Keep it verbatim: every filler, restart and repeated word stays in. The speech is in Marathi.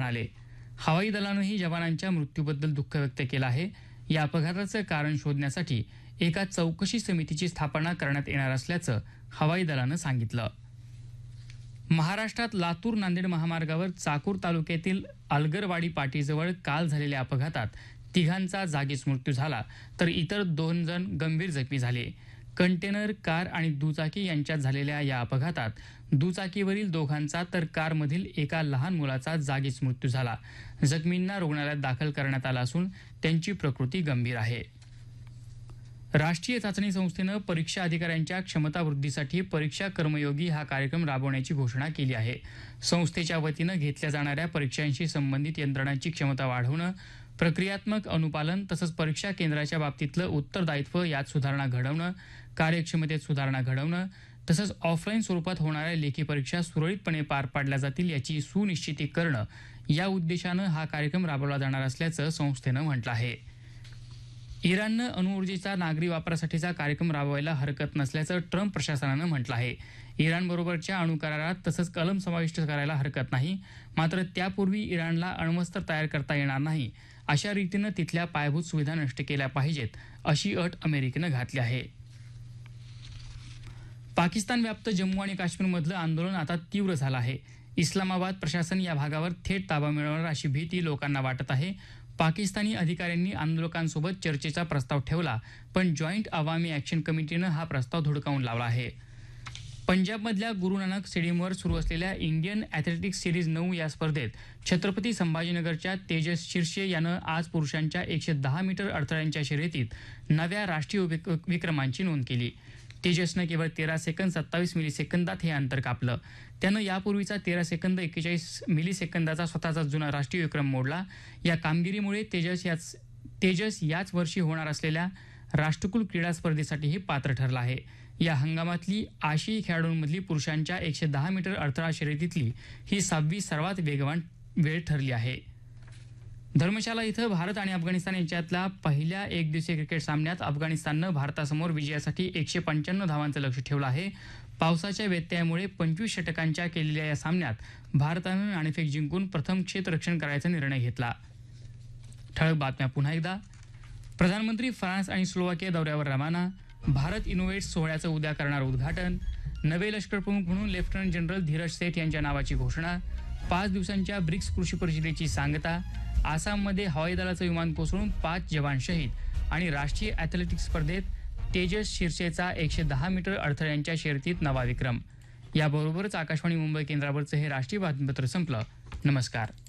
म्हणाले. हवाई दलानंही जवानांच्या मृत्यूबद्दल दुःख व्यक्त केलं आहे. या अपघाताचं कारण शोधण्यासाठी एका चौकशी समितीची स्थापना करण्यात येणार असल्याचं हवाई दलानं सांगितलं. महाराष्ट्रात लातूर नांदेड महामार्गावर चाकूर तालुक्यातील अलगरवाडी पाटीजवळ काल झालेल्या अपघातात तिघांचा जागीच मृत्यू झाला, तर इतर दोन जण गंभीर जखमी झाले. कंटेनर, कार आणि दुचाकी यांच्यात झालेल्या या अपघातात दुचाकीवरील दोघांचा तर कारमधील एका लहान मुलाचा जागीच मृत्यू झाला. जखमींना रुग्णालयात दाखल करण्यात आलं असून त्यांची प्रकृती गंभीर आहे. राष्ट्रीय चाचणी संस्थेनं परीक्षा अधिकाऱ्यांच्या क्षमता वृद्धीसाठी परीक्षा कर्मयोगी हा कार्यक्रम राबवण्याची घोषणा केली आहे. संस्थेच्या वतीनं घेतल्या जाणाऱ्या परीक्षांशी संबंधित यंत्रणांची क्षमता वाढवणं, प्रक्रियात्मक अनुपालन तसंच परीक्षा केंद्राच्या बाबतीतलं उत्तरदायित्व यात सुधारणा घडवणं, कार्यक्षमतेत सुधारणा घडवणं तसंच ऑफलाईन स्वरूपात होणाऱ्या लेखी परीक्षा सुरळीतपणे पार पाडल्या जातील याची सुनिश्चिती करणं या उद्देशानं हा कार्यक्रम राबवला जाणार असल्याचं संस्थेनं म्हटलं आहे. इराणनं अणुऊर्जेचा नागरी वापरासाठीचा कार्यक्रम राबवायला हरकत नसल्याचं ट्रम्प प्रशासनानं म्हटलं आहे. इराणबरोबरच्या अणुकरारात तसंच कलम समाविष्ट करायला हरकत नाही, मात्र त्यापूर्वी इराणला अण्वस्त्र तयार करता येणार नाही अशा रीतीनं तिथल्या पायाभूत सुविधा नष्ट केल्या पाहिजेत अशी अट अमेरिकेनं घातली आहे. पाकिस्तान व्याप्त जम्मू आणि काश्मीरमधलं आंदोलन आता तीव्र झालं आहे. इस्लामाबाद प्रशासन या भागावर थेट ताबा मिळवणार अशी भीती लोकांना वाटत आहे. पाकिस्तानी अधिकाऱ्यांनी आंदोलकांसोबत चर्चेचा प्रस्ताव ठेवला, पण जॉईंट अवामी ॲक्शन कमिटीनं हा प्रस्ताव धुडकावून लावला आहे. पंजाबमधल्या गुरु नानक स्टेडियमवर सुरू असलेल्या इंडियन ॲथलेटिक्स सिरीज नऊ या स्पर्धेत छत्रपती संभाजीनगरच्या तेजस शिर्षे यानं आज पुरुषांच्या एकशे दहा मीटर अडथळ्यांच्या शर्यतीत नव्या राष्ट्रीय विक्रमांची नोंद केली. तेजसनं केवळ तेरा सेकंद सत्तावीस मिलीसेकंदात हे अंतर कापलं. त्यानं यापूर्वीचा तेरा सेकंद एक्केचाळीस मिलीसेकंदाचा स्वतःचा जुना राष्ट्रीय विक्रम मोडला. या कामगिरीमुळे तेजस याच तेजस याच वर्षी होणार असलेल्या राष्ट्रकुल क्रीडा स्पर्धेसाठीही पात्र ठरला आहे. या हंगामातली आशियाई खेळाडूंमधली पुरुषांच्या एकशे दहा मीटर अडथळा शर्यतीतली ही सहावी सर्वात वेगवान वेळ ठरली आहे. धर्मशाला इथं भारत आणि अफगाणिस्तान यांच्यातल्या पहिल्या एकदिवसीय क्रिकेट सामन्यात अफगाणिस्ताननं भारतासमोर विजयासाठी एकशे पंच्याण्णव धावांचं लक्ष्य ठेवलं आहे. पावसाच्या व्यत्ययामुळे पंचवीस षटकांच्या केलेल्या या सामन्यात भारतानं नाणेफेक जिंकून प्रथम क्षेत्ररक्षण करायचा निर्णय घेतला. ठळक बातम्या पुन्हा एकदा. प्रधानमंत्री फ्रान्स आणि स्लोवाकिया दौऱ्यावर रवाना. भारत इनोव्हेट्स सोहळ्याचं उद्या करणार उद्घाटन. नवे लष्कर प्रमुख म्हणून लेफ्टनंट जनरल धीरज सेठ यांच्या नावाची घोषणा. पाच दिवसांच्या ब्रिक्स कृषी परिषदेची सांगता. आसाममध्ये हवाई दलाचं विमान कोसळून पाच जवान शहीद आणि राष्ट्रीय ॲथलेटिक्स स्पर्धेत तेजस शिर्षेचा एकशे दहा मीटर अडथळ्यांच्या शर्यतीत नवा विक्रम. याबरोबरच आकाशवाणी मुंबई केंद्रावरचं हे राष्ट्रीय बातमीपत्र संपलं. नमस्कार.